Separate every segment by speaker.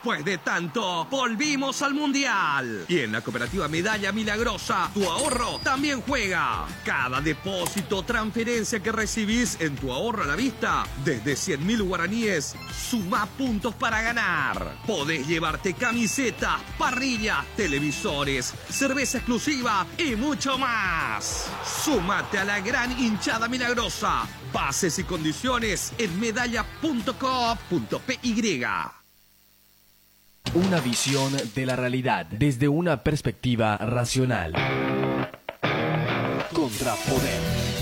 Speaker 1: Después de tanto, volvimos al Mundial. Y en la cooperativa Medalla Milagrosa, tu ahorro también juega. Cada depósito, transferencia que recibís en tu ahorro a la vista, desde 100.000 guaraníes, suma puntos para ganar. Podés llevarte camisetas, parrillas, televisores, cerveza exclusiva y mucho más. Súmate a la gran hinchada milagrosa. Bases y condiciones en medalla.coop.py.
Speaker 2: Una visión de la realidad desde una perspectiva racional. Contrapoder.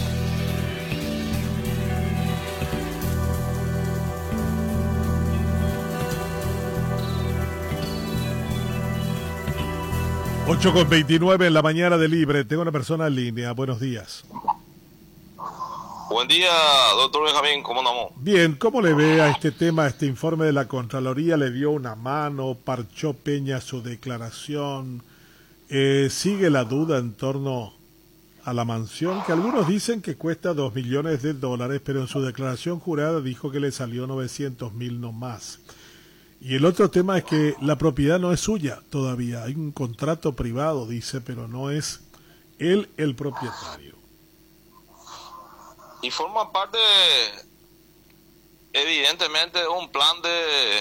Speaker 3: Ocho con 29 en la mañana de Libre. Tengo una persona en línea. Buenos días.
Speaker 4: Buen día, doctor Benjamín, ¿cómo andamos?
Speaker 3: Bien, ¿cómo le ve a este tema, este informe de la Contraloría? ¿Le dio una mano? ¿Parchó Peña su declaración? ¿Sigue la duda en torno a la mansión? Que algunos dicen que cuesta $2 millones, pero en su declaración jurada dijo que le salió 900.000 no más. Y el otro tema es que la propiedad no es suya todavía. Hay un contrato privado, dice, pero no es él el propietario.
Speaker 4: Y forma parte, evidentemente, de un plan de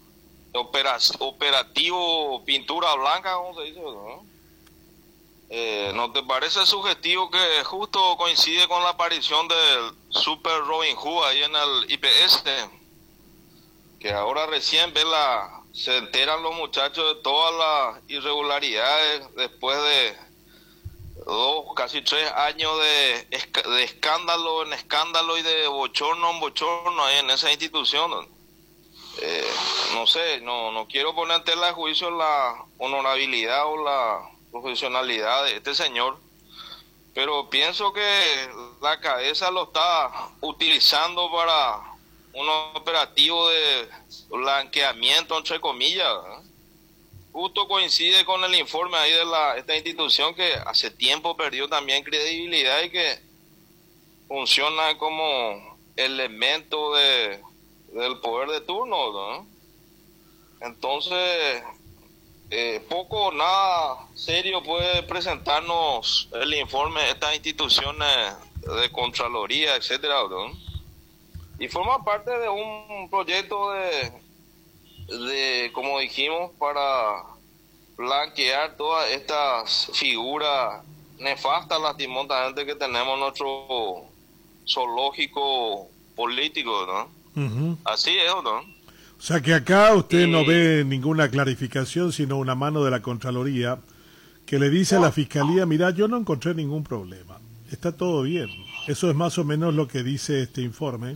Speaker 4: operativo pintura blanca, como se dice, ¿no? ¿No te parece sugestivo que justo coincide con la aparición del Super Robin Hood ahí en el IPS? Que ahora recién se enteran los muchachos de todas las irregularidades después de 2, casi 3 años de escándalo en escándalo y de bochorno en bochorno ahí en esa institución. No sé, no quiero poner en tela de juicio la honorabilidad o la profesionalidad de este señor, pero pienso que la cabeza lo está utilizando para un operativo de blanqueamiento, entre comillas, ¿eh? Justo coincide con el informe ahí de esta institución que hace tiempo perdió también credibilidad y que funciona como elemento del poder de turno, ¿no? Entonces, poco o nada serio puede presentarnos el informe de estas instituciones de Contraloría, etcétera, ¿no? Y forma parte de un proyecto de como dijimos, para blanquear todas estas figuras nefastas, lastimosamente, que tenemos en nuestro zoológico político, ¿no? Así es, ¿no?
Speaker 3: O sea que acá usted no ve ninguna clarificación, sino una mano de la Contraloría que le dice a la Fiscalía, mira, yo no encontré ningún problema, está todo bien. Eso es más o menos lo que dice este informe,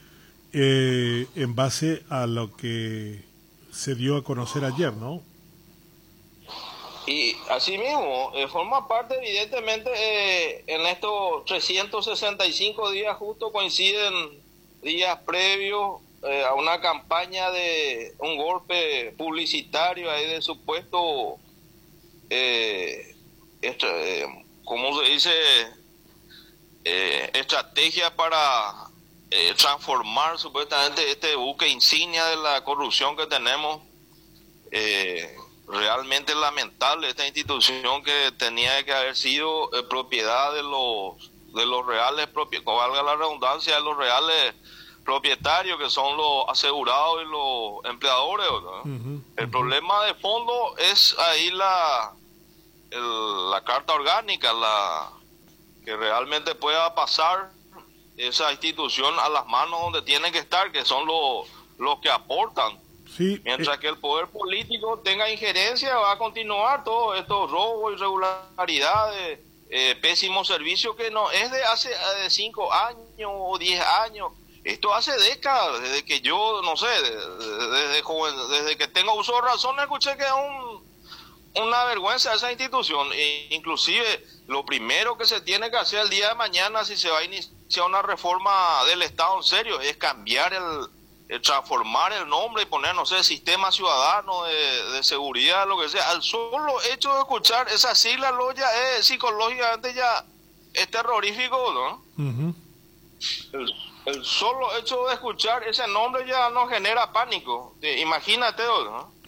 Speaker 3: en base a lo que se dio a conocer ayer, ¿no?
Speaker 4: Y así mismo, forma parte evidentemente en estos 365 días justo coinciden días previos a una campaña de un golpe publicitario ahí de supuesto, ¿cómo se dice? Estrategia para transformar supuestamente este buque insignia de la corrupción que tenemos. Realmente lamentable esta institución que tenía que haber sido propiedad de los reales, valga la redundancia, de los reales propietarios, que son los asegurados y los empleadores, ¿no? El problema de fondo es ahí la carta orgánica, que realmente pueda pasar esa institución a las manos donde tienen que estar, que son los que aportan.
Speaker 3: Sí,
Speaker 4: mientras que el poder político tenga injerencia, va a continuar todos estos robos, irregularidades, pésimos servicios, que no es de hace 5 años o 10 años. Esto hace décadas, desde que yo, no sé, desde joven, desde que tengo uso de razón, escuché que es una vergüenza esa institución. Inclusive, lo primero que se tiene que hacer el día de mañana, si se va a iniciar una reforma del Estado en serio, es cambiar transformar el nombre y poner, no sé, sistema ciudadano de seguridad, lo que sea. Al solo hecho de escuchar esa sigla ya es psicológicamente ya es terrorífico, ¿no? El solo hecho de escuchar ese nombre ya nos genera pánico. Imagínate, ¿no?